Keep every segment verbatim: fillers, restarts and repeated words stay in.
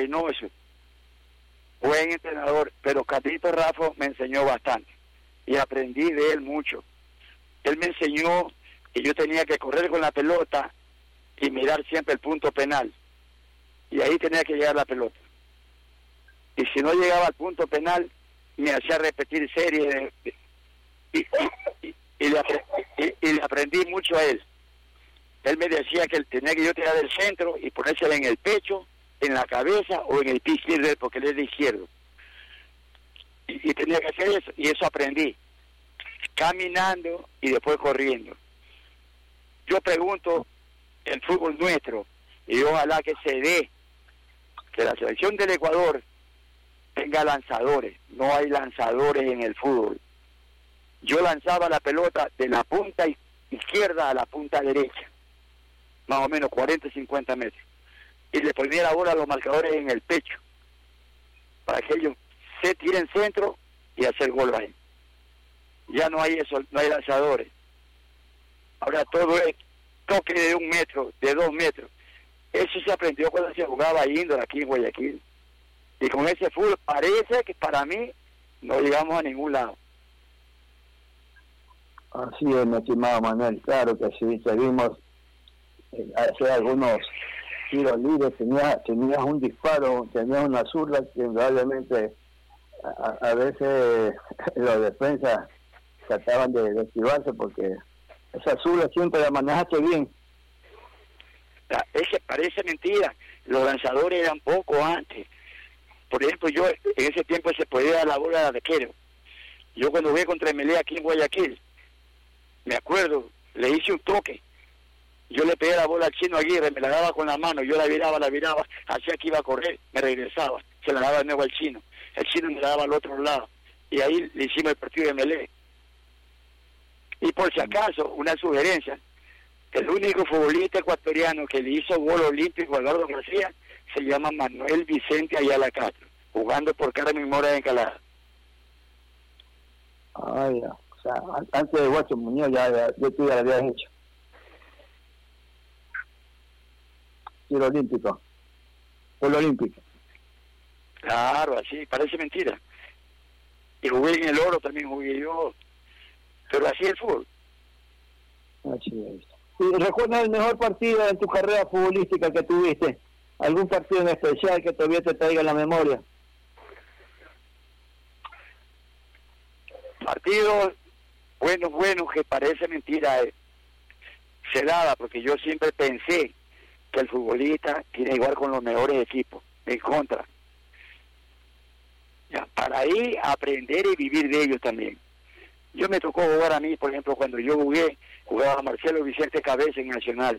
Reynoso, buen entrenador, pero Carlito Raffo me enseñó bastante y aprendí de él mucho. Él me enseñó que yo tenía que correr con la pelota y mirar siempre el punto penal, y ahí tenía que llegar la pelota, y si no llegaba al punto penal me hacía repetir series de, de, y, y, y, le, y, y le aprendí mucho a él. Él me decía que él tenía que yo tirar del centro y ponérsela en el pecho, en la cabeza o en el pie izquierdo, porque él es de izquierdo, y, y tenía que hacer eso, y eso aprendí caminando y después corriendo. Yo pregunto, el fútbol nuestro, y ojalá que se dé, que la selección del Ecuador tenga lanzadores. No hay lanzadores en el fútbol. Yo lanzaba la pelota de la punta izquierda a la punta derecha, más o menos cuarenta, cincuenta metros, y le ponía la bola a los marcadores en el pecho, para que ellos se tiren centro y hacer gol ahí. Ya no hay eso, no hay lanzadores. Ahora todo es toque de un metro, de dos metros. Eso se aprendió cuando se jugaba índole aquí en Guayaquil. Y con ese fútbol parece que para mí no llegamos a ningún lado. Así es, mi estimado Manuel, claro que sí, seguimos eh, hacer algunos tiros libres, tenías, tenías un disparo, tenías una zurda que probablemente a, a veces los defensas trataban de, de esquivarse porque esa zurda siempre la manejaste bien. Es que parece mentira, los lanzadores eran poco antes. Por ejemplo, yo en ese tiempo se podía dar la bola de arquero. Yo cuando jugué contra Emelec aquí en Guayaquil, me acuerdo, le hice un toque. Yo le pegué la bola al Chino Aguirre, me la daba con la mano, yo la viraba, la viraba, hacía que iba a correr, me regresaba, se la daba de nuevo al Chino. El Chino me la daba al otro lado. Y ahí le hicimos el partido de Emelec. Y por si acaso, una sugerencia, el único futbolista ecuatoriano que le hizo gol olímpico a Eduardo García se llama Manuel Vicente Ayala Castro, jugando por Carmen Mora de Encalada. Ay, ya. O sea, antes de Guacho Muñoz ya, ya, ya tú ya lo habías hecho. Tiro olímpico. Gol olímpico. Claro, así, parece mentira. Y jugué en el Oro, también jugué yo. Pero así es el fútbol. Así es. ¿Y recuerdas el mejor partido en tu carrera futbolística que tuviste? ¿Algún partido en especial que todavía te traiga en la memoria? Partidos buenos, buenos, que parece mentira, eh, se daba, porque yo siempre pensé que el futbolista tiene igual con los mejores equipos, en contra. Ya, para ahí aprender y vivir de ellos también. Yo me tocó jugar a mí, por ejemplo, cuando yo jugué, jugaba Marcelo Vicente Cabeza en Nacional.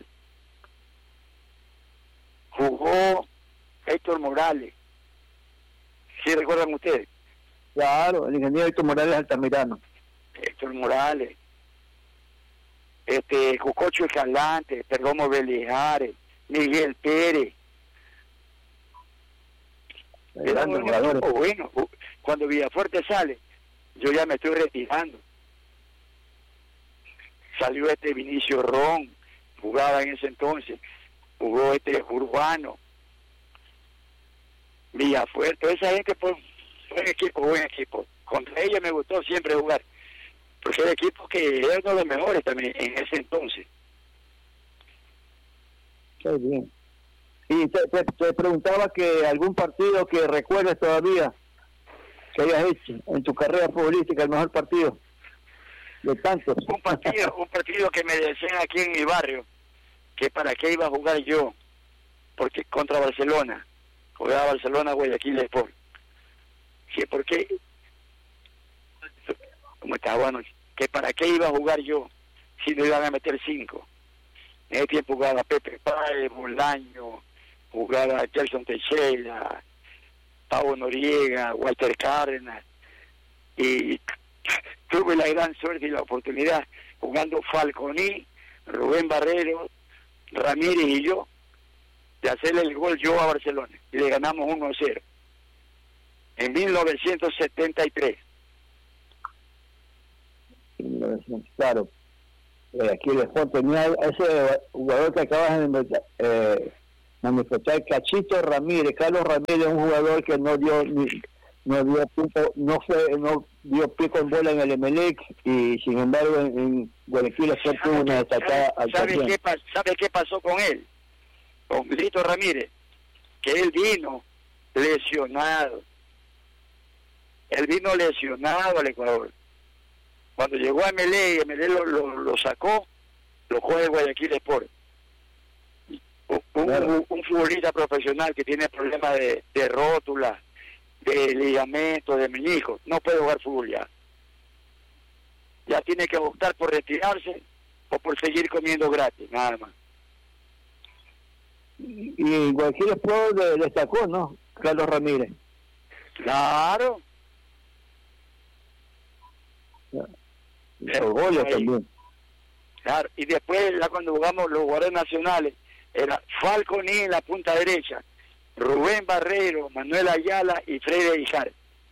Jugó Héctor Morales. ¿Sí recuerdan ustedes? Claro, el ingeniero Héctor Morales Altamirano. Héctor Morales. Este, Cococho Escalante, Perdomo Belijares, Miguel Pérez. Eran un equipo bueno. Cuando Villafuerte sale, yo ya me estoy retirando. Salió este Vinicio Ron, jugaba en ese entonces, jugó este Urbano, Villafuerte, esa gente fue buen equipo, buen equipo. Contra ella me gustó siempre jugar, porque era equipo que era uno de los mejores también en ese entonces. Qué bien. Y te, te, te preguntaba que algún partido que recuerdes todavía que hayas hecho en tu carrera futbolística, el mejor partido de tantos. Un partido, un partido que me decían aquí en mi barrio, que para qué iba a jugar yo, porque contra Barcelona, jugaba Barcelona, Guayaquil Sport. Sí, porque, como estaba bueno, que para qué iba a jugar yo, si no iban a meter cinco. En ese tiempo jugaba Pepe Páez, Bolaño, jugaba Jackson Teixeira, Pablo Noriega, Walter Cárdenas, y tuve la gran suerte y la oportunidad, jugando Falconi, Rubén Barrero, Ramírez y yo, de hacerle el gol yo a Barcelona, y le ganamos uno a cero, en mil novecientos setenta y tres. Claro, eh, aquí el Sport tenía ese jugador que acabas de inventar, eh, manifestar Cachito Ramírez. Carlos Ramírez es un jugador que no dio ni, no dio punto, no fue, no dio pie con bola en el Emelec y sin embargo en, en Guayaquil Sport tuvo una destacada actuación. ¿Sabe qué, ¿Sabe qué pasó con él? Con Lito Ramírez, que él vino lesionado. Él vino lesionado al Ecuador. Cuando llegó a Emelec, Emelec lo, lo, lo sacó, lo coge Guayaquil Sport. Un, claro. un, un futbolista profesional que tiene problemas de, de rótula, de ligamento, de menisco, no puede jugar fútbol ya. Ya tiene que optar por retirarse o por seguir comiendo gratis, nada más. Y Guayaquil Sport destacó, ¿no? Carlos Ramírez. Claro. Los goles también. Claro, y después ya cuando jugamos los jugadores nacionales, era Falconi en la punta derecha, Rubén Barrero, Manuel Ayala y Freddy Ijar.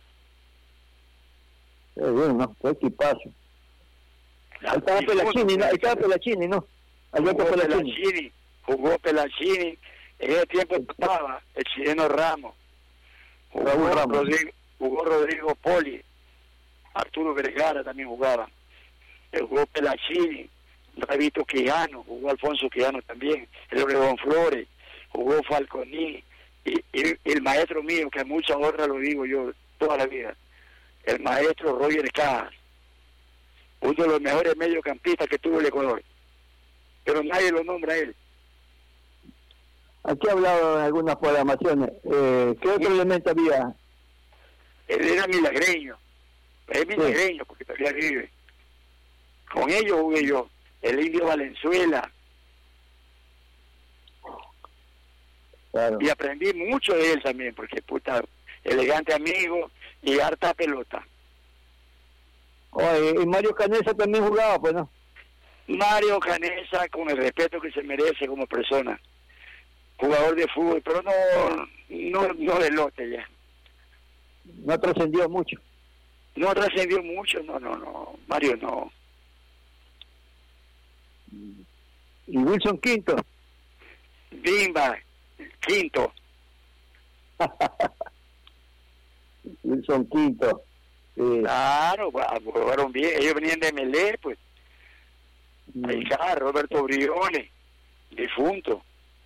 Qué bien, ¿no? Qué equipazo. Ahí estaba Pelachini, ¿no? Ahí estaba Pelachini, ¿no? Alberto Pelachini. Pelachini. Jugó Pelachini, en ese tiempo estaba el chileno Ramos. Jugó Raúl Ramos. Rodrigo, jugó Rodrigo Poli, Arturo Vergara también jugaba. Jugó Pelachini, Rabito Quijano, jugó Alfonso Quijano también, el Obregón Flores, jugó Falconi, y, y el maestro mío, que a mucha honra lo digo yo toda la vida, el maestro Roger Cajas, uno de los mejores mediocampistas que tuvo el Ecuador, pero nadie lo nombra a él. Aquí he hablado en algunas programaciones, eh, ¿qué otro elemento había? Él era milagreño, es milagreño sí. Porque todavía vive. Con ellos jugué yo, el Indio Valenzuela. Claro. Y aprendí mucho de él también, porque puta, elegante amigo y harta pelota. Oye, y Mario Canesa también jugaba, pues, ¿no? Mario Canesa, con el respeto que se merece como persona, jugador de fútbol, pero no, no, no de lote ya. No trascendió mucho. No trascendió mucho, no, no, no, Mario no. ¿Y Wilson Quinto? Bimba, Quinto. Wilson Quinto. Sí. Claro, jugaron bien. Ellos venían de Melé, pues. Mm. Ahí está Roberto Briones, difunto.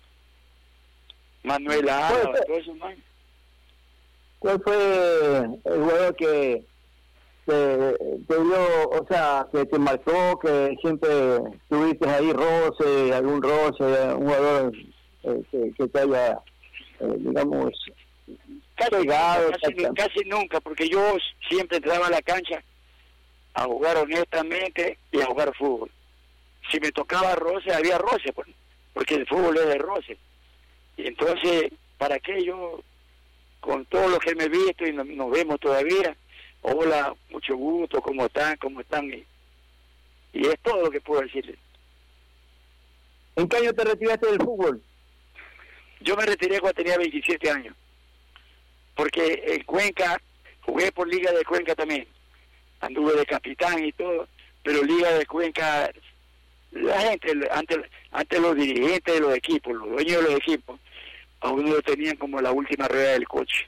Manuel Álava, todo eso, man. ¿Cuál fue el jugador que te, te dio, o sea, que te marcó, que siempre tuviste ahí roce, algún roce, un jugador eh, que, que te haya, eh, digamos, casi, pegado? Casi, casi, casi nunca, porque yo siempre entraba a la cancha a jugar honestamente y a jugar fútbol. Si me tocaba roce, había roce, pues, porque el fútbol es de roce. Y entonces, ¿para qué yo, con todo lo que me he visto y nos, nos vemos todavía, hola, mucho gusto, ¿cómo están? ¿Cómo están? Y, y es todo lo que puedo decirles. ¿En qué año te retiraste del fútbol? Yo me retiré cuando tenía veintisiete años, porque en Cuenca, jugué por Liga de Cuenca también, anduve de capitán y todo, pero Liga de Cuenca, la gente, antes, antes los dirigentes de los equipos, los dueños de los equipos, a uno lo tenían como la última rueda del coche.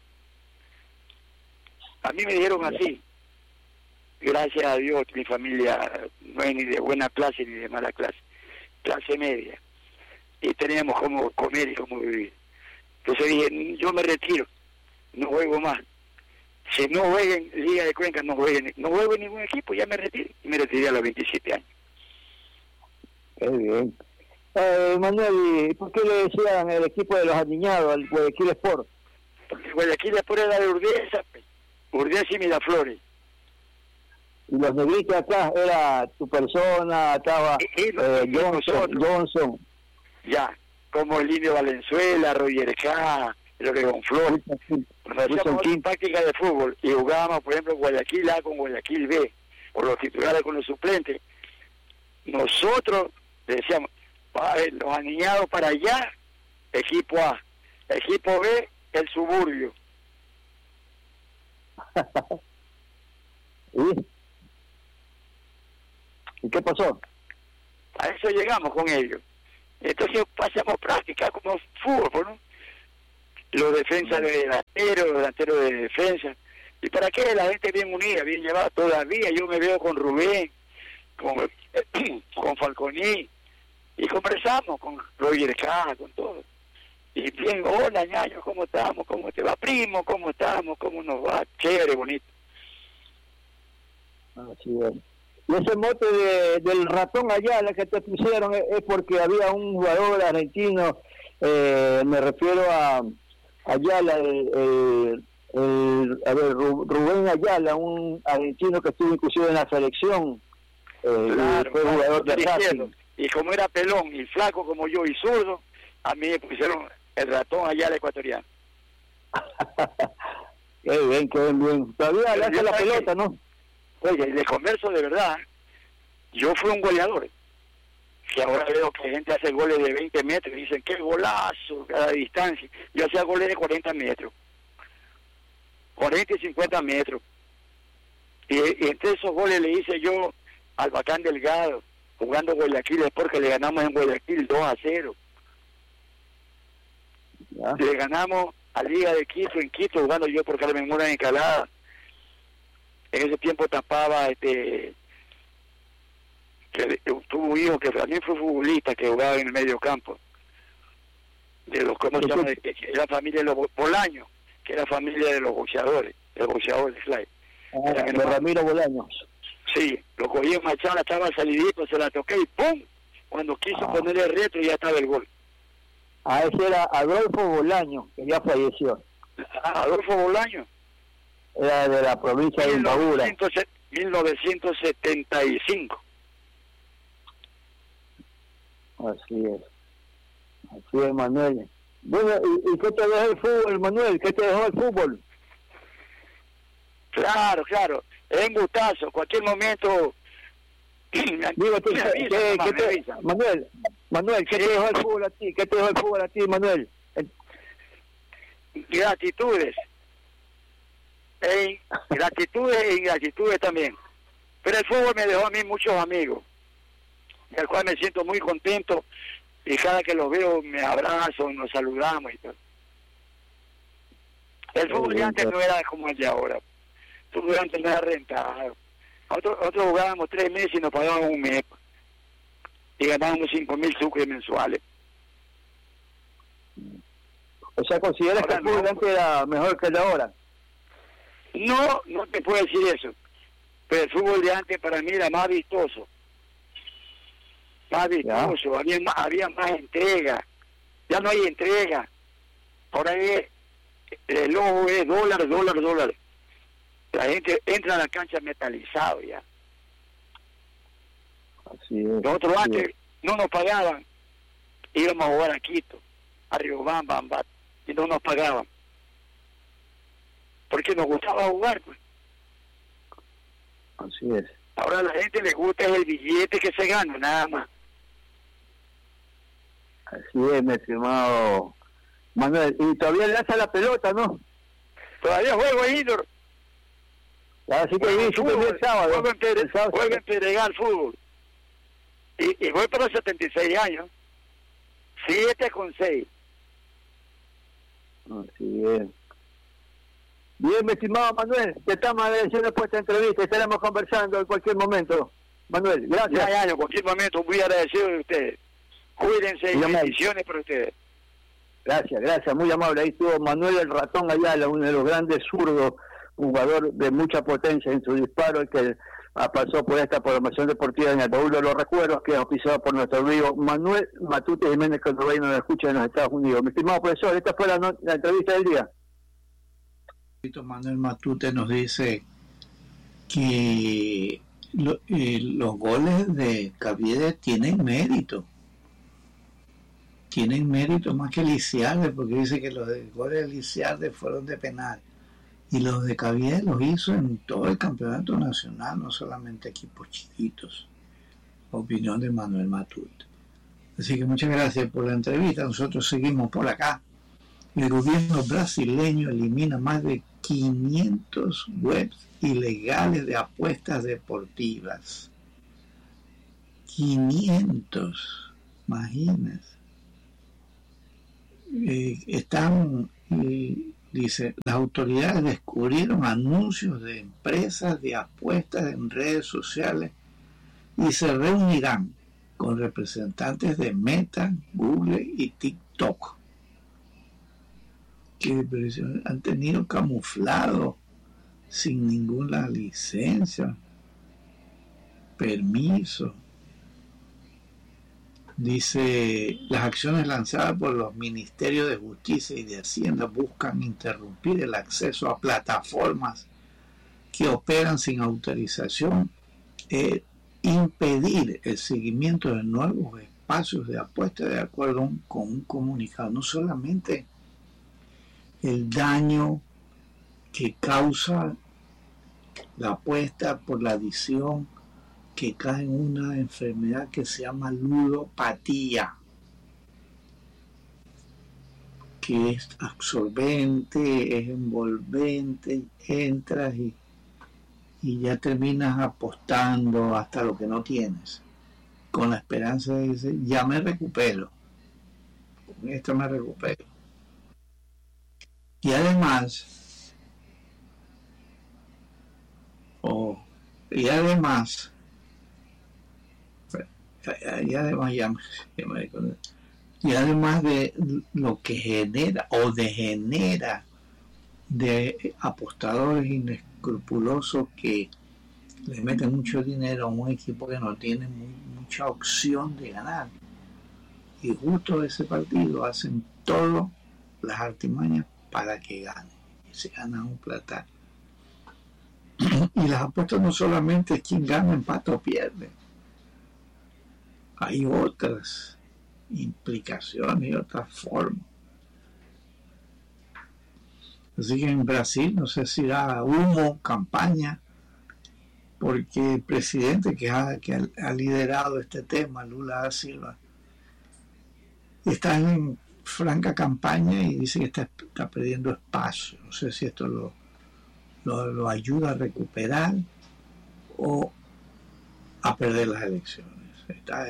A mí me dijeron así, gracias a Dios, mi familia no es ni de buena clase ni de mala clase, clase media, y teníamos como comer y como vivir. Entonces dije, yo me retiro, no juego más. Si no juego en Liga de Cuenca, no juego, no juego en ningún equipo, ya me retiré. Y me retiré a los veintisiete años. Qué bien. Eh, Manuel, ¿y por qué le decían el equipo de los aniñados al Guayaquil Sport? Porque Guayaquil Sport era de Urdiesa, Urdiesa y Miraflores. Y los negritos acá, era tu persona, estaba y, y, eh, y Johnson, Johnson. Ya, como el Indio Valenzuela, Roger K, el Obregón Flores. Hacíamos una práctica de fútbol y jugábamos, por ejemplo, Guayaquil A con Guayaquil B, o los titulares con los suplentes. Nosotros decíamos, los aniñados para allá, equipo A, equipo B, el suburbio. ¿Y? ¿Y qué pasó? A eso llegamos con ellos. Entonces pasamos práctica como fútbol, ¿no? Los defensas de delantero, los delanteros de defensa. ¿Y para qué? La gente bien unida, bien llevada todavía. Yo me veo con Rubén, con, con Falconi, y conversamos con Roger K, con todo. Y bien, hola ñaño, ¿cómo estamos? ¿Cómo te va, primo? ¿Cómo estamos? ¿Cómo nos va? Chévere, bonito. Así es. Y ese mote de, del ratón Ayala que te pusieron es, es porque había un jugador argentino, eh, me refiero a Ayala, el, el, el, a ver, Rubén Ayala, un argentino que estuvo inclusive en la selección, eh, claro, fue jugador de Racing. Y como era pelón y flaco como yo y zurdo, a mí me pusieron el ratón Ayala ecuatoriano. Qué bien, qué bien, bien. Todavía le hace la pelota, que, ¿no? Oye, de converso de verdad, yo fui un goleador. Que ahora veo que gente hace goles de veinte metros y dicen, qué golazo, cada distancia. Yo hacía goles de cuarenta metros. cuarenta y cincuenta metros. Y, y entre esos goles le hice yo al Bacán Delgado, jugando Guayaquil, es porque le ganamos en Guayaquil dos a cero. ¿Ya? Le ganamos a Liga de Quito, en Quito, jugando yo por Carmen Mora en Encalada. En ese tiempo tapaba, este, que tuvo un hijo que también fue futbolista, que jugaba en el medio campo. De los, ¿cómo se llama? De, que era familia de los Bolaños, que era familia de los boxeadores, el boxeador de Fly. Ah, de Ramiro Bolaños. Sí, lo cogí en Machada, estaba salidito, se la toqué y ¡pum! Cuando quiso ah. ponerle el retro ya estaba el gol. Ah, ese era Adolfo Bolaño, que ya falleció. Ah, Adolfo Bolaño. Era de la provincia de Imbabura. mil novecientos setenta y cinco. Así es. Así es, Manuel. Bueno, ¿y, y qué te dejó el fútbol, Manuel? ¿Qué te dejó el fútbol? Claro, claro. Es un gustazo. Cualquier momento... Digo, tú, avisa, ¿qué, mamá, ¿qué te, Manuel, Manuel, ¿qué sí. te dejó el fútbol a ti? ¿Qué te dejó el fútbol a ti, Manuel? Gratitudes. Eh, gratitudes e ingratitudes también. Pero el fútbol me dejó a mí muchos amigos, del cual me siento muy contento, y cada que los veo me abrazo, nos saludamos y todo. El fútbol de antes no era como el de ahora. El fútbol de antes no era rentado. Nosotros, nosotros jugábamos tres meses y nos pagaban un mes. Y ganábamos cinco mil sucres mensuales. O sea, ¿consideras que el fútbol de antes era mejor que el de ahora? No, no te puedo decir eso. Pero el fútbol de antes para mí era más vistoso. Más vistoso, había más, había más entrega. Ya no hay entrega. Ahora es, el ojo es dólar, dólar, dólar. La gente entra a la cancha metalizado ya. Así es. Nosotros así antes es. no nos pagaban. Íbamos a jugar a Quito, a Riobamba, Ambat, y no nos pagaban. Porque nos gustaba jugar, pues. Así es. Ahora a la gente le gusta el billete que se gana, nada más. Así es, mi estimado Manuel. Y todavía le hace la pelota, ¿no? Todavía juego ahí, Indor. Así que vi, fútbol, el sábado. Juego en, Pere, juego en Pedregal fútbol. Y, y voy para los setenta y seis años. siete con seis. Así es. Bien, mi estimado Manuel, te estamos agradeciendo por esta entrevista. Estaremos conversando en cualquier momento. Manuel, gracias. Ya, ya, en cualquier momento, muy agradecido de ustedes. Cuídense y bendiciones para ustedes. Gracias, gracias, muy amable. Ahí estuvo Manuel el Ratón Ayala, uno de los grandes zurdos, jugador de mucha potencia en su disparo, el que pasó por esta programación deportiva en el baúl de los recuerdos, que es oficiado por nuestro amigo Manuel Matute Jiménez, que nos nos escucha en los Estados Unidos. Mi estimado profesor, esta fue la, no la entrevista del día. Manuel Matute nos dice que lo, eh, los goles de Caviedes tienen mérito. Tienen mérito más que Lisiarde, porque dice que los de, goles de Lisiarde fueron de penal. Y los de Caviedes los hizo en todo el campeonato nacional, no solamente equipos chiquitos. Opinión de Manuel Matute. Así que muchas gracias por la entrevista. Nosotros seguimos por acá. El gobierno brasileño elimina más de quinientos webs ilegales de apuestas deportivas. quinientos. Imagínense. Eh, están, eh, dice, las autoridades descubrieron anuncios de empresas de apuestas en redes sociales y se reunirán con representantes de Meta, Google y TikTok, que han tenido camuflado sin ninguna licencia, permiso. Dice, las acciones lanzadas por los Ministerios de Justicia y de Hacienda buscan interrumpir el acceso a plataformas que operan sin autorización e impedir el seguimiento de nuevos espacios de apuesta de acuerdo con un comunicado. No solamente el daño que causa la apuesta por la adicción, que cae en una enfermedad que se llama ludopatía, que es absorbente, es envolvente, entras y, y ya terminas apostando hasta lo que no tienes, con la esperanza de decir, ya me recupero, con esto me recupero. Y además, oh, y además, y además, ya, ya me, y además de lo que genera o degenera de apostadores inescrupulosos que le meten mucho dinero a un equipo que no tiene muy, mucha opción de ganar, y justo de ese partido hacen todas las artimañas para que gane y se gana un platal. Y las apuestas no solamente es quien gana, empata o pierde, hay otras implicaciones y otras formas. Así que en Brasil no sé si da humo, campaña, porque el presidente que ha, que ha, ha liderado este tema, Lula da Silva, está en franca campaña y dice que está, está perdiendo espacio. No sé si esto lo, lo, lo ayuda a recuperar o a perder las elecciones. Está,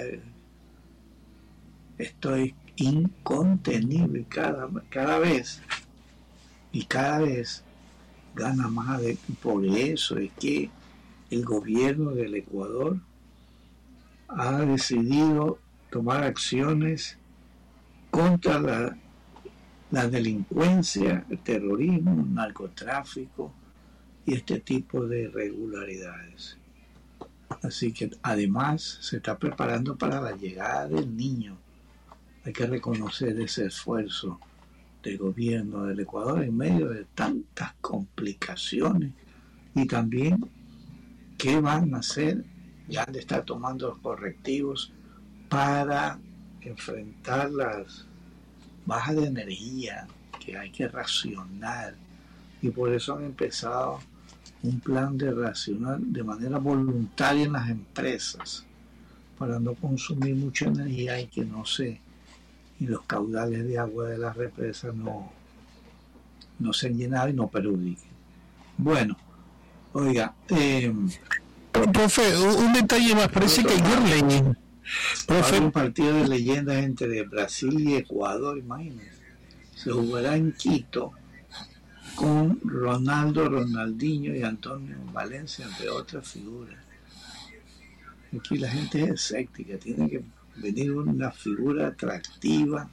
esto es incontenible, cada, cada vez y cada vez gana más. De, por eso es que el gobierno del Ecuador ha decidido tomar acciones contra la, la delincuencia, el terrorismo, el narcotráfico y este tipo de irregularidades. Así que además se está preparando para la llegada del niño. Hay que reconocer ese esfuerzo del gobierno del Ecuador en medio de tantas complicaciones, y también qué van a hacer, ya han de estar tomando los correctivos para enfrentar las bajas de energía que hay que racionar, y por eso han empezado un plan de racionar de manera voluntaria en las empresas para no consumir mucha energía y que no se y los caudales de agua de las represas no, no se han llenado y no perjudiquen. Bueno, oiga, eh, profe, un detalle más, parece que ayer leí, profe, un partido de leyendas entre Brasil y Ecuador, imagínense, se jugará en Quito con Ronaldo, Ronaldinho y Antonio Valencia, entre otras figuras. Aquí la gente es escéptica, tiene que venir una figura atractiva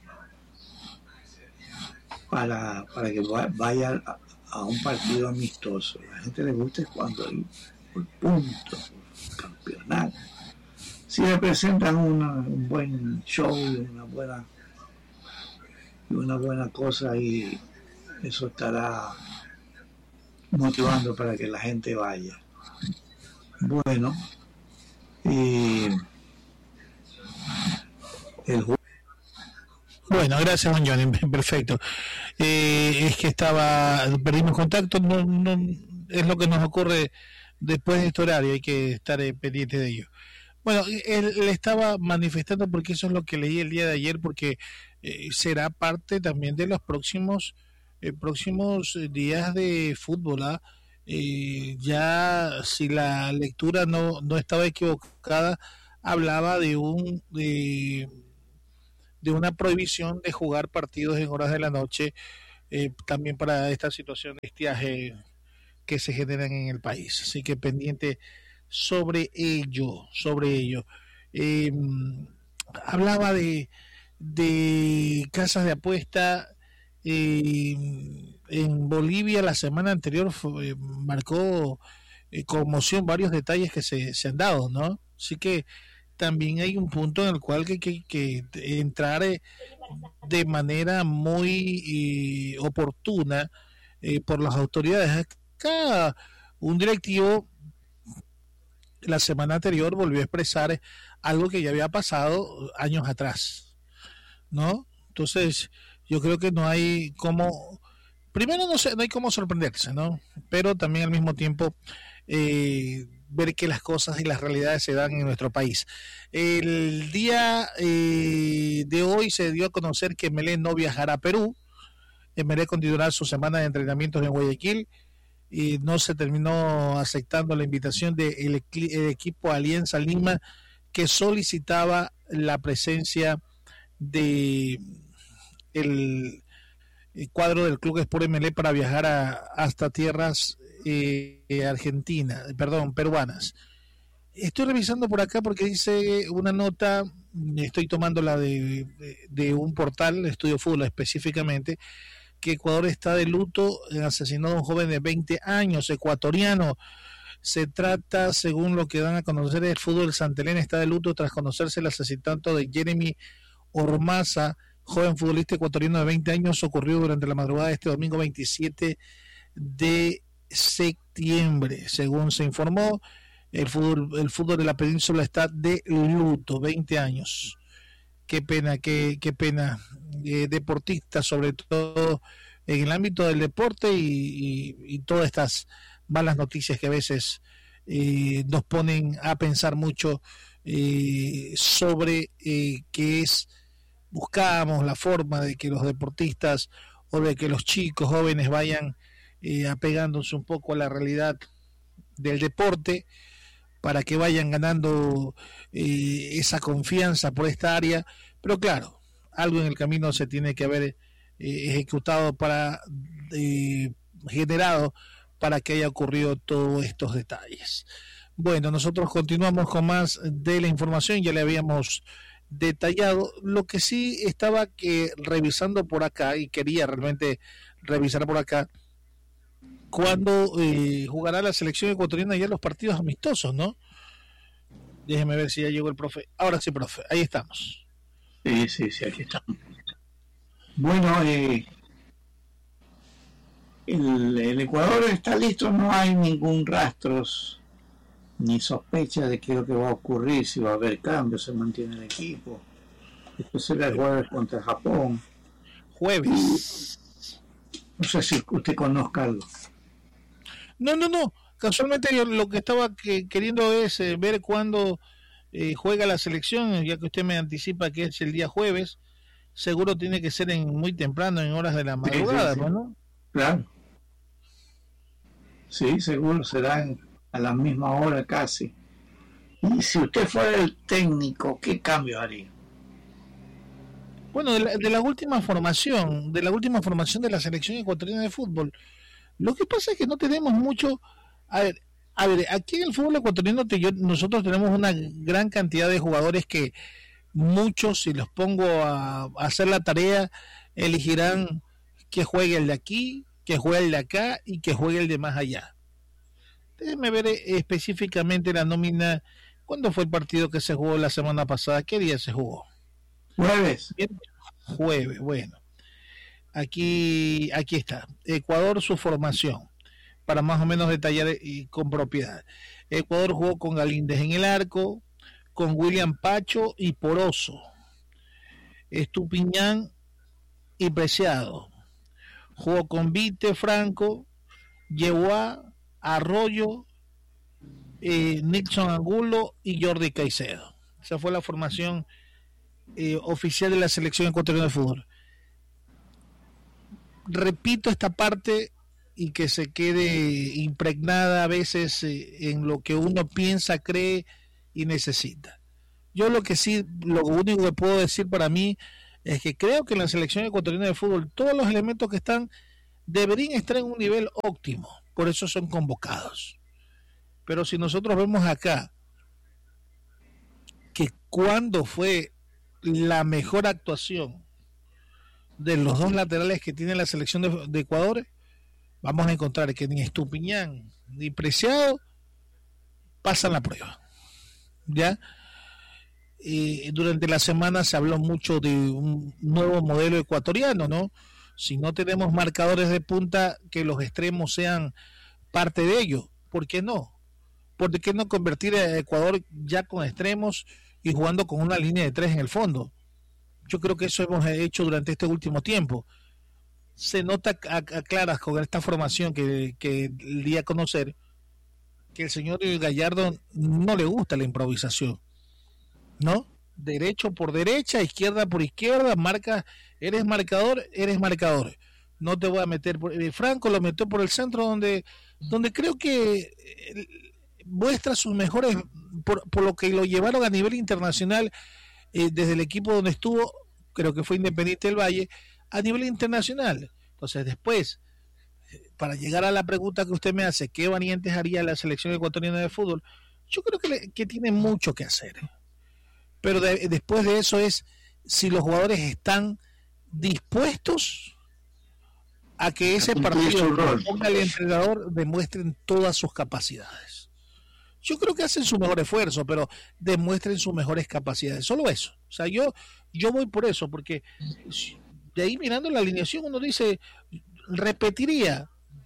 para, para que vaya a, a un partido amistoso. A la gente le gusta cuando hay por puntos, por campeonato. Si le presentan una, un buen show y una buena, y una buena cosa, y eso estará motivando para que la gente vaya. Bueno, y el juego. Bueno, gracias, don Johnny, perfecto. Eh, es que estaba, perdimos contacto, no, no, es lo que nos ocurre después de este horario, hay que estar eh, pendiente de ello. Bueno, él le estaba manifestando, porque eso es lo que leí el día de ayer, porque eh, será parte también de los próximos eh, próximos días de fútbol. ¿ah? Eh, ya si la lectura no, no estaba equivocada, hablaba de un de de una prohibición de jugar partidos en horas de la noche, eh, también para esta situación de estiaje que se generan en el país. Así que pendiente sobre ello, sobre ello. Eh, hablaba de, de casas de apuesta. Eh, en Bolivia la semana anterior fue, marcó eh, conmoción varios detalles que se, se han dado, ¿no? Así que también hay un punto en el cual que, que, que entrar eh, de manera muy eh, oportuna eh, por las autoridades. Acá un directivo la semana anterior volvió a expresar algo que ya había pasado años atrás, ¿no? Entonces yo creo que no hay como, primero no sé, no hay cómo sorprenderse, ¿no? Pero también al mismo tiempo eh, ver que las cosas y las realidades se dan en nuestro país. El día eh, de hoy se dio a conocer que Melé no viajará a Perú. Melé continuará su semana de entrenamientos en Guayaquil y no se terminó aceptando la invitación del de equipo Alianza Lima, que solicitaba la presencia de el, el cuadro del Club Sport M L E para viajar a, hasta tierras eh, argentinas, perdón, peruanas. Estoy revisando por acá porque dice una nota, estoy tomando la de, de, de un portal, Estudio Fútbol específicamente, que Ecuador está de luto, asesinó a un joven de veinte años, ecuatoriano. Se trata, según lo que dan a conocer, el fútbol Santa Elena está de luto tras conocerse el asesinato de Jeremy Ormaza, joven futbolista ecuatoriano de veinte años, ocurrió durante la madrugada de este domingo veintisiete de septiembre. Según se informó, el fútbol, el fútbol de la península está de luto, veinte años. Qué pena, qué, qué pena. Eh, deportistas, sobre todo en el ámbito del deporte y, y, y todas estas malas noticias que a veces eh, nos ponen a pensar mucho eh, sobre eh, qué es, buscamos la forma de que los deportistas o de que los chicos jóvenes vayan eh, apegándose un poco a la realidad del deporte para que vayan ganando eh, esa confianza por esta área, pero claro, algo en el camino se tiene que haber eh, ejecutado para eh, generado para que haya ocurrido todos estos detalles. Bueno, nosotros continuamos con más de la información, ya le habíamos detallado. Lo que sí estaba que revisando por acá y quería realmente revisar por acá cuando eh, jugará la selección ecuatoriana ya los partidos amistosos, ¿no? Déjeme ver si ya llegó el profe. Ahora sí, profe, ahí estamos. Sí, sí, sí, aquí estamos. Bueno, eh, el, el Ecuador está listo, no hay ningún rastro ni sospecha de qué es lo que va a ocurrir, si va a haber cambios, se mantiene el equipo. Esto será el jueves contra Japón. Jueves. No sé si usted conozca algo. No, no, no. Casualmente yo lo que estaba que, queriendo es eh, ver cuándo eh, juega la selección, ya que usted me anticipa que es el día jueves. Seguro tiene que ser en muy temprano, en horas de la madrugada, sí, sí, sí. ¿No? Claro. Sí, seguro serán a la misma hora casi. Y si usted fuera el técnico, ¿qué cambio haría? Bueno, de la, de la última formación, de la última formación de la selección ecuatoriana de fútbol, lo que pasa es que no tenemos mucho. A ver, a ver, aquí en el fútbol ecuatoriano te, yo, nosotros tenemos una gran cantidad de jugadores que muchos, si los pongo a, a hacer la tarea, elegirán que juegue el de aquí, que juegue el de acá y que juegue el de más allá. Déjenme ver específicamente la nómina. ¿Cuándo fue el partido que se jugó la semana pasada? ¿Qué día se jugó? Jueves. Bien, jueves, bueno. Aquí, aquí está. Ecuador, su formación, para más o menos detallar y con propiedad. Ecuador jugó con Galíndez en el arco, con William Pacho y Poroso, Estupiñán y Preciado. Jugó con Vite, Franco, Yehuá, Arroyo, eh, Nixon Angulo y Jordi Caicedo. Esa fue la formación eh, oficial de la selección ecuatoriana de fútbol. Repito esta parte y que se quede impregnada a veces eh, en lo que uno piensa, cree y necesita. Yo lo que sí, lo único que puedo decir para mí es que creo que en la selección ecuatoriana de fútbol todos los elementos que están deberían estar en un nivel óptimo, por eso son convocados. Pero si nosotros vemos acá que cuando fue la mejor actuación de los dos laterales que tiene la selección de, de Ecuador, vamos a encontrar que ni Estupiñán ni Preciado pasan la prueba. ¿Ya? Y durante la semana se habló mucho de un nuevo modelo ecuatoriano, ¿no? Si no tenemos marcadores de punta, que los extremos sean parte de ello. ¿Por qué no? ¿Por qué no convertir a Ecuador ya con extremos y jugando con una línea de tres en el fondo? Yo creo que eso hemos hecho durante este último tiempo. Se nota a, a claras con esta formación que, que di a conocer que el señor Gallardo no le gusta la improvisación, ¿no? Derecho por derecha, izquierda por izquierda, marca, eres marcador, eres marcador. No te voy a meter por, eh, Franco lo metió por el centro donde, donde creo que eh, muestra sus mejores, por, por lo que lo llevaron a nivel internacional, eh, desde el equipo donde estuvo, creo que fue Independiente del Valle, a nivel internacional. Entonces después, para llegar a la pregunta que usted me hace, ¿qué variantes haría la selección ecuatoriana de fútbol? Yo creo que, le, que tiene mucho que hacer. Pero de, después de eso es si los jugadores están dispuestos a que ese partido que ponga el entrenador demuestren todas sus capacidades. Yo creo que hacen su mejor esfuerzo, pero demuestren sus mejores capacidades. Solo eso. O sea, yo, yo voy por eso, porque de ahí mirando la alineación uno dice, repetiría,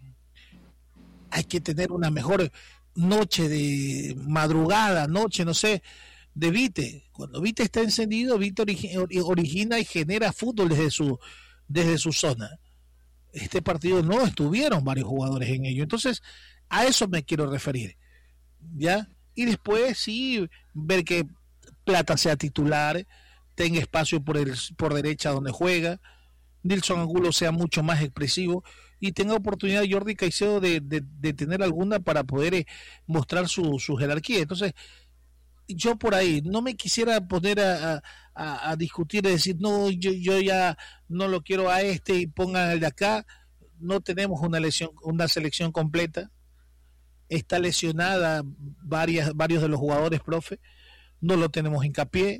hay que tener una mejor noche de madrugada, noche, no sé, de Vite. Cuando Vite está encendido, Vite origi- origina y genera fútbol desde su, desde su zona. Este partido no estuvieron varios jugadores en ello. Entonces, a eso me quiero referir. ¿Ya? Y después sí, ver que Plata sea titular, tenga espacio por, el, por derecha donde juega, Nilson Angulo sea mucho más expresivo y tenga oportunidad Jordi Caicedo de, de, de tener alguna para poder eh, mostrar su, su jerarquía. Entonces, yo por ahí no me quisiera poner a, a, a discutir y decir, no, yo, yo ya no lo quiero a este y pongan el de acá. No tenemos una, lesión, una selección completa. Está lesionada varias, varios de los jugadores, profe. No lo tenemos Hincapié.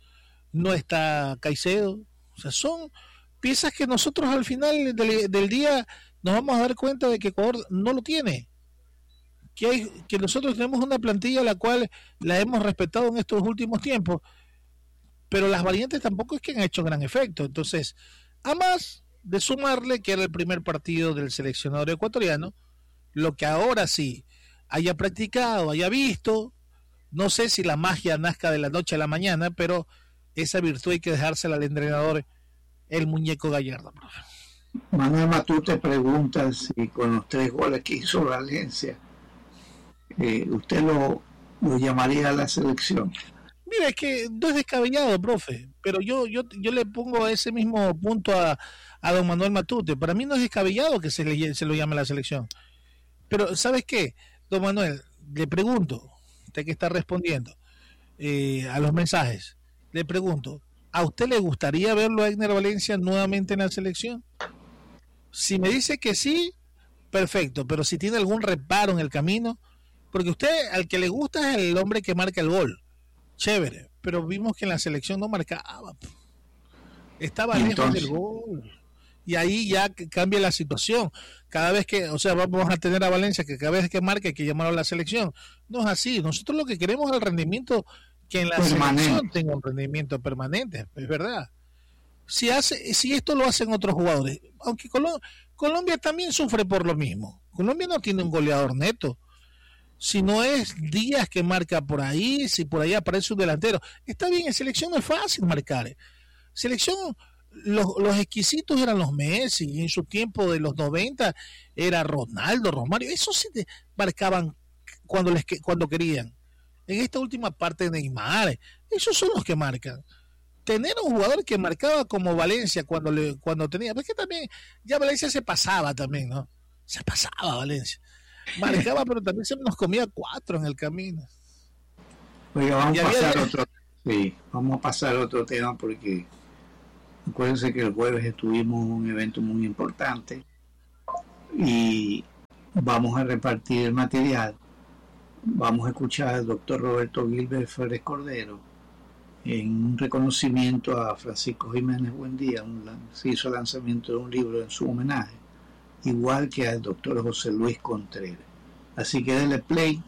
No está Caicedo. O sea, son piezas que nosotros al final del, del día nos vamos a dar cuenta de que Ecuador no lo tiene. Que, hay, que nosotros tenemos una plantilla la cual la hemos respetado en estos últimos tiempos, pero las variantes tampoco es que han hecho gran efecto. Entonces, a más de sumarle que era el primer partido del seleccionador ecuatoriano, lo que ahora sí haya practicado, haya visto, no sé si la magia nazca de la noche a la mañana, pero esa virtud hay que dejársela al entrenador, el muñeco Gallardo, profe. Manuel Matute pregunta si con los tres goles que hizo Valencia, eh, ¿usted lo, lo llamaría a la selección? Mira, es que no es descabellado, profe, pero yo yo yo le pongo ese mismo punto a, a don Manuel Matute. Para mí no es descabellado que se, le, se lo llame a la selección. Pero, ¿sabes qué? Don Manuel, le pregunto, usted que está respondiendo eh, a los mensajes, le pregunto, ¿a usted le gustaría verlo a Egner Valencia nuevamente en la selección? Si me dice que sí, perfecto, pero si tiene algún reparo en el camino, porque usted al que le gusta es el hombre que marca el gol, chévere, pero vimos que en la selección no marcaba, estaba lejos del gol, y ahí ya cambia la situación. Cada vez que, o sea, vamos a tener a Valencia que cada vez que marque hay que llamarlo a la selección. No es así, nosotros lo que queremos es el rendimiento, que en la permanente. Selección tenga un rendimiento permanente, es verdad. Si hace, si esto lo hacen otros jugadores, aunque Colo- Colombia también sufre por lo mismo. Colombia no tiene un goleador neto. Si no es Díaz que marca por ahí, si por ahí aparece un delantero, está bien, en selección no es fácil marcar. Selección, los, los exquisitos eran los Messi, y en su tiempo de los noventa era Ronaldo, Romario, esos sí marcaban cuando les cuando querían. En esta última parte de Neymar, esos son los que marcan. Tener un jugador que marcaba como Valencia cuando le cuando tenía, porque también ya Valencia se pasaba también, ¿no? Se pasaba Valencia. Marcaba, pero también se nos comía cuatro en el camino. Oiga, vamos a pasar había... otro, sí, vamos a pasar a otro tema porque Acuérdense que el jueves estuvimos en un evento muy importante y vamos a repartir el material. Vamos a escuchar al doctor Roberto Gilbert Flores Cordero en un reconocimiento a Francisco Jiménez Buendía. Un, se hizo el lanzamiento de un libro en su homenaje, igual que al doctor José Luis Contreras. Así que denle play.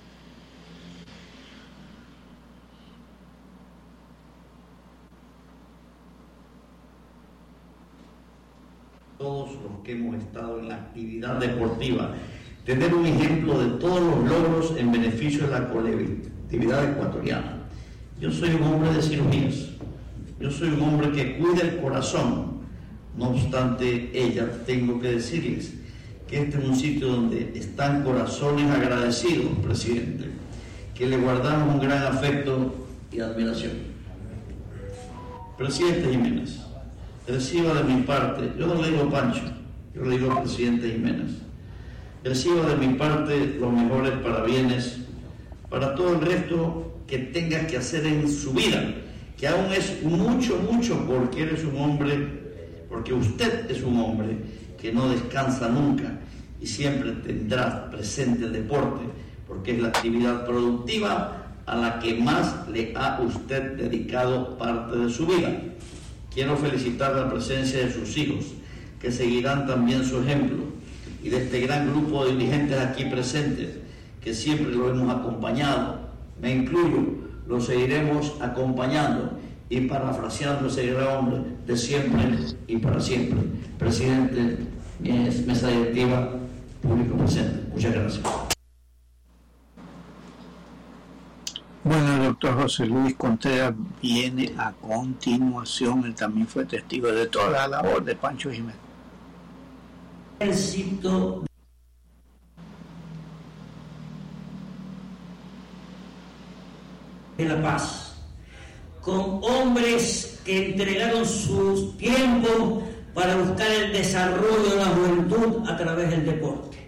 Todos los que hemos estado en la actividad deportiva, tener un ejemplo de todos los logros en beneficio de la colectividad ecuatoriana. Yo soy un hombre de cirugías, yo soy un hombre que cuida el corazón. No obstante ella, tengo que decirles que este es un sitio donde están corazones agradecidos, presidente, que le guardamos un gran afecto y admiración. Presidente Jiménez, reciba de mi parte, yo no le digo Pancho, yo le digo presidente Jiménez, reciba de mi parte los mejores parabienes para todo el resto que tenga que hacer en su vida, que aún es mucho, mucho, porque eres un hombre, porque usted es un hombre que no descansa nunca y siempre tendrá presente el deporte, porque es la actividad productiva a la que más le ha usted dedicado parte de su vida. Quiero felicitar la presencia de sus hijos, que seguirán también su ejemplo, y de este gran grupo de dirigentes aquí presentes, que siempre lo hemos acompañado. Me incluyo, lo seguiremos acompañando y parafraseando ese gran hombre de siempre y para siempre. Presidente, mesa directiva, público presente. Muchas gracias. Bueno, el doctor José Luis Contreras viene a continuación. Él también fue testigo de toda la labor de Pancho Jiménez. Éxito de la paz, con hombres que entregaron su tiempo para buscar el desarrollo de la juventud a través del deporte.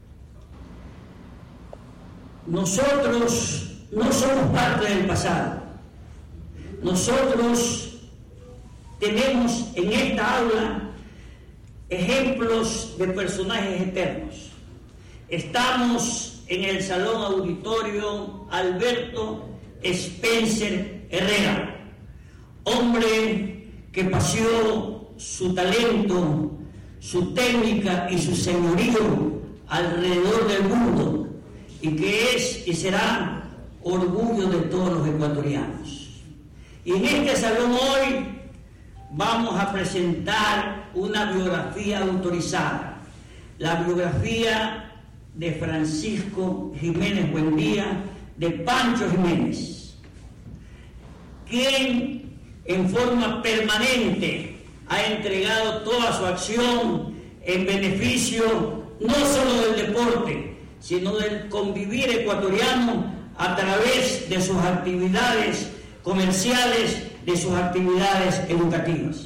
Nosotros no somos parte del pasado. Nosotros tenemos en esta aula ejemplos de personajes eternos. Estamos en el Salón Auditorio Alberto Spencer Herrera, hombre que paseó su talento, su técnica y su señorío alrededor del mundo, y que es y será orgullo de todos los ecuatorianos. Y en este salón hoy vamos a presentar una biografía autorizada, la biografía de Francisco Jiménez Buendía, de Pancho Jiménez, quien en forma permanente ha entregado toda su acción en beneficio no solo del deporte, sino del convivir ecuatoriano a través de sus actividades comerciales, de sus actividades educativas.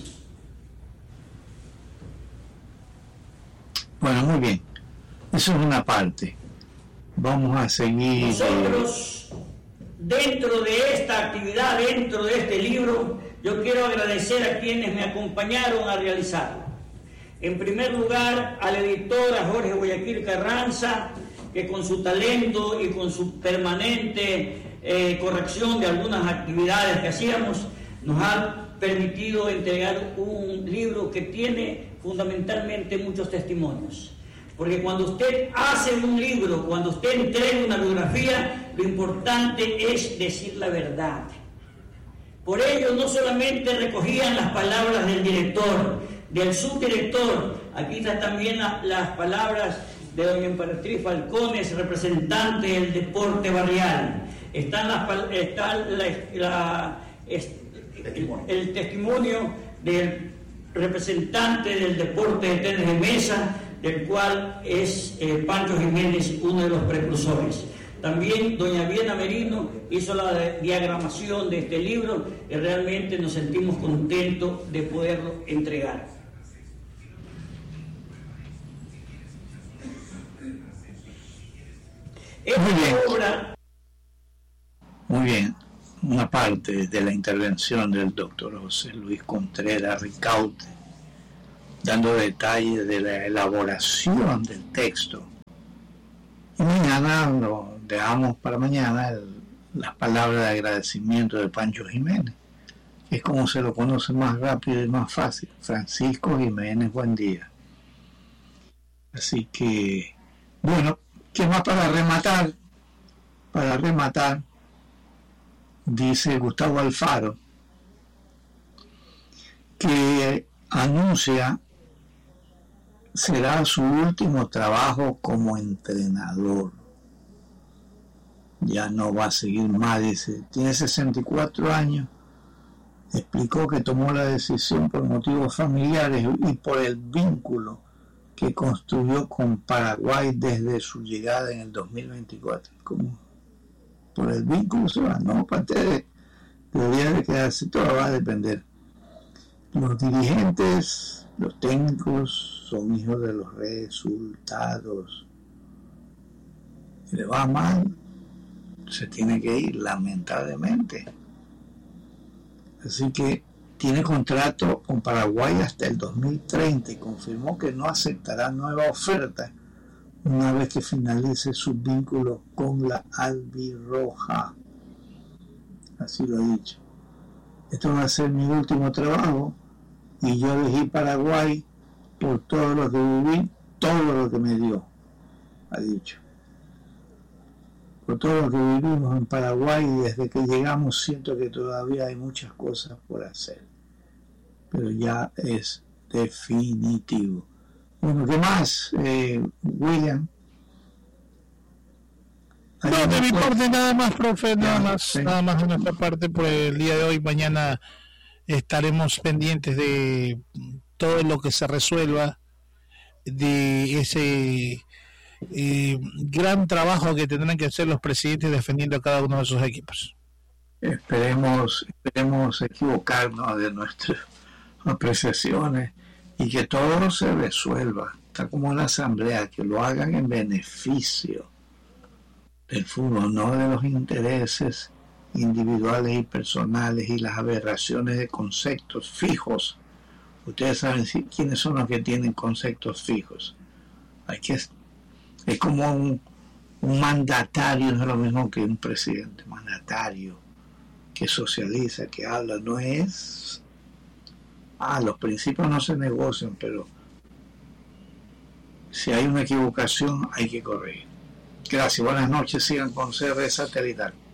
Bueno, muy bien. Eso es una parte. Vamos a seguir. Nosotros, dentro de esta actividad, dentro de este libro, yo quiero agradecer a quienes me acompañaron a realizarlo. En primer lugar, al editor, a Jorge Guayaquil Carranza, que con su talento y con su permanente eh, corrección de algunas actividades que hacíamos, nos ha permitido entregar un libro que tiene fundamentalmente muchos testimonios. Porque cuando usted hace un libro, cuando usted entrega una biografía, lo importante es decir la verdad. Por ello, no solamente recogían las palabras del director, del subdirector, aquí están también la, las palabras de doña Emperatriz Falcones, representante del deporte barrial. Están las, está la, la, es, testimonio. El, el testimonio del representante del deporte de tenis de mesa, del cual es eh, Pancho Jiménez uno de los precursores. También doña Viena Merino hizo la diagramación de este libro y realmente nos sentimos contentos de poderlo entregar. Muy bien. Obra... Muy bien. una parte de la intervención del doctor José Luis Contreras Ricaute, dando detalles de la elaboración del texto. Y mañana lo dejamos para mañana el, las palabras de agradecimiento de Pancho Jiménez, que es como se lo conoce más rápido y más fácil, Francisco Jiménez Buen Día. Así que, bueno, ¿qué más para rematar? Para rematar, dice Gustavo Alfaro, que anuncia será su último trabajo como entrenador. Ya no va a seguir más, dice, tiene sesenta y cuatro años, explicó que tomó la decisión por motivos familiares y por el vínculo que construyó con Paraguay desde su llegada en el dos mil veinticuatro. ¿Cómo? Por el vínculo se va, no, parte de, debería de quedarse, todo va a depender. Los dirigentes, los técnicos son hijos de los resultados. Si le va mal, se tiene que ir, lamentablemente. Así que tiene contrato con Paraguay hasta el dos mil treinta y confirmó que no aceptará nueva oferta una vez que finalice su vínculo con la albirroja. Así lo ha dicho. Esto va a ser mi último trabajo y yo elegí Paraguay por todo lo que viví, todo lo que me dio, ha dicho. Por todo lo que vivimos en Paraguay y desde que llegamos siento que todavía hay muchas cosas por hacer, pero ya es definitivo. Bueno, ¿qué más, eh, William? No, de mi parte nada más, profe, nada más, sí. nada más de nuestra parte por el día de hoy. Mañana estaremos pendientes de todo lo que se resuelva, de ese eh, gran trabajo que tendrán que hacer los presidentes defendiendo a cada uno de sus equipos. Esperemos, esperemos equivocarnos de nuestras apreciaciones y que todo se resuelva, está como una asamblea, que lo hagan en beneficio del fútbol, no de los intereses individuales y personales y las aberraciones de conceptos fijos. Ustedes saben si, quiénes son los que tienen conceptos fijos. Hay que, es como un, un mandatario, no es lo mismo que un presidente, mandatario que socializa, que habla, no es... Ah, los principios no se negocian, pero si hay una equivocación hay que corregir. Gracias, buenas noches, sigan con C R Satelital.